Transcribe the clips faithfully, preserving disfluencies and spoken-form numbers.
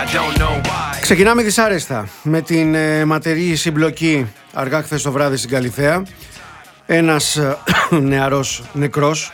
Ξεκινάμε δυσάρεστα με την ε, ματερή συμπλοκή αργά χθες το βράδυ στην Καλιθέα. Ένας ε, νεαρός νεκρός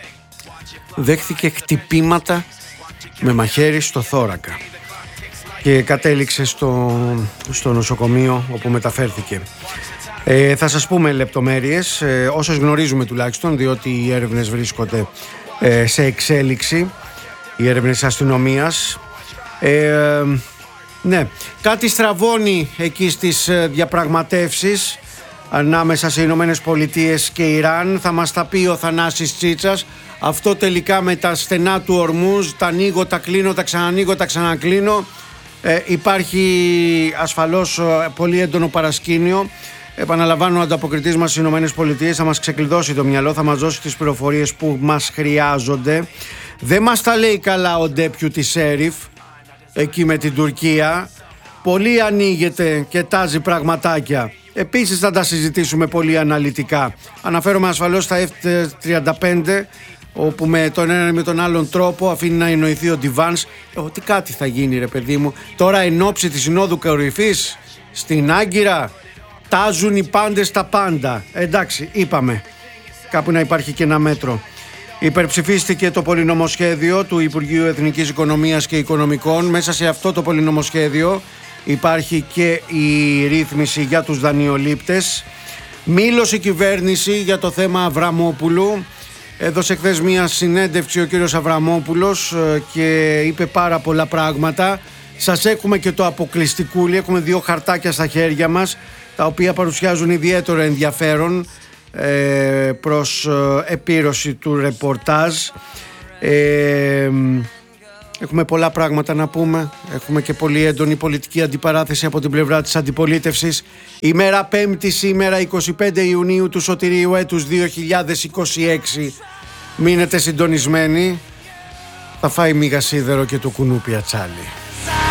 δέχθηκε χτυπήματα με μαχαίρι στο θώρακα και κατέληξε στο, στο νοσοκομείο όπου μεταφέρθηκε. Ε, θα σας πούμε λεπτομέρειες, ε, όσες γνωρίζουμε τουλάχιστον, διότι οι έρευνες βρίσκονται ε, σε εξέλιξη, οι έρευνες αστυνομίας. Ε, ναι, κάτι στραβώνει εκεί στις διαπραγματεύσεις ανάμεσα σε Ηνωμένες Πολιτείες και Ιράν. Θα μας τα πει ο Θανάσης Τσίτσας. Αυτό τελικά με τα στενά του Ορμούζ, τα ανοίγω, τα κλείνω, τα ξανανοίγω, τα ξανακλίνω. Ε, υπάρχει ασφαλώς πολύ έντονο παρασκήνιο. Επαναλαμβάνω, ο ανταποκριτής μας στις Ηνωμένες Πολιτείες θα μας ξεκλειδώσει το μυαλό, θα μας δώσει τις πληροφορίες που μας χρειάζονται. Δεν μας τα λέει καλά ο Deputy Sheriff εκεί με την Τουρκία. Πολύ ανοίγεται και τάζει πραγματάκια. Επίσης θα τα συζητήσουμε πολύ αναλυτικά. Αναφέρομαι ασφαλώς στα εφ τριάντα πέντε, όπου με τον έναν ή με τον άλλον τρόπο αφήνει να εννοηθεί ο Ντιβάνς ότι κάτι θα γίνει, ρε παιδί μου. Τώρα εν ώψη της Συνόδου Κορυφής στην Άγκυρα τάζουν οι πάντες τα πάντα. Εντάξει, είπαμε, κάπου να υπάρχει και ένα μέτρο. Υπερψηφίστηκε το πολυνομοσχέδιο του Υπουργείου Εθνικής Οικονομίας και Οικονομικών. Μέσα σε αυτό το πολυνομοσχέδιο υπάρχει και η ρύθμιση για τους δανειολήπτες. Μήλωσε η κυβέρνηση για το θέμα Αβραμόπουλου. Έδωσε χθες μια συνέντευξη ο κύριος Αβραμόπουλος και είπε πάρα πολλά πράγματα. Σας έχουμε και το αποκλειστικούλι. Έχουμε δύο χαρτάκια στα χέρια μας, τα οποία παρουσιάζουν ιδιαίτερο ενδιαφέρον ε, προς ε, επίρρωση του ρεπορτάζ. Ε, έχουμε πολλά πράγματα να πούμε. Έχουμε και πολύ έντονη πολιτική αντιπαράθεση από την πλευρά της αντιπολίτευσης. Ημέρα Πέμπτη σήμερα, εικοστή πέμπτη Ιουνίου του σωτηρίου έτους δύο χιλιάδες είκοσι έξι. Μείνετε συντονισμένοι. Θα φάει μίγα σίδερο και το κουνούπι ατσάλι.